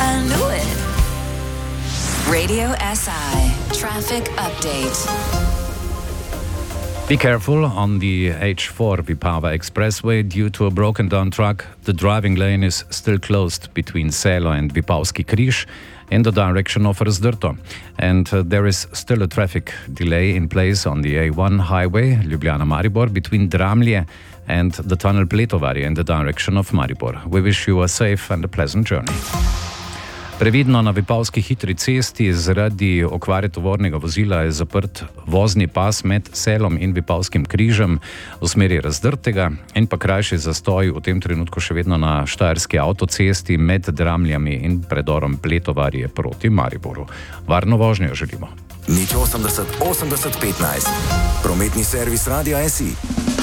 I knew it. Radio SI Traffic Update. Be careful on the H4 Vipava Expressway due to a broken down truck. The driving lane is still closed between Selo and Vipavski Križ in the direction of Razdrto. And there is still a traffic delay in place on the A1 highway Ljubljana-Maribor between Dramlje and the tunnel Pletovarje in the direction of Maribor. We wish you a safe and a pleasant journey. Previdno na Vipavski hitri cesti zaradi okvare tovornega vozila je zaprt vozni pas med Selom in Vipavskim Križem v smeri Razdrtega in pa krajši zastoj v tem trenutku še vedno na štajerski avtocesti med Dramljami in predorom Pletovarje proti Mariboru. Varno vožnjo želimo. Nič 80 80 15. Prometni servis Radia SI.